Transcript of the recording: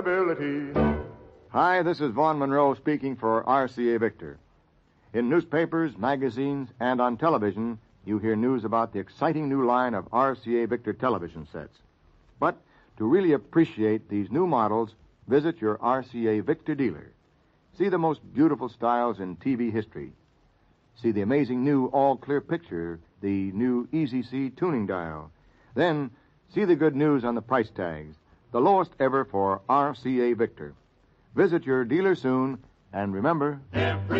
dependability. Hi, this is Vaughn Monroe speaking for RCA Victor. In newspapers, magazines, and on television, you hear news about the exciting new line of RCA Victor television sets. But to really appreciate these new models, visit your RCA Victor dealer. See the most beautiful styles in TV history. See the amazing new all-clear picture, the new Easy-C tuning dial. Then see the good news on the price tags, the lowest ever for RCA Victor. Visit your dealer soon, and remember...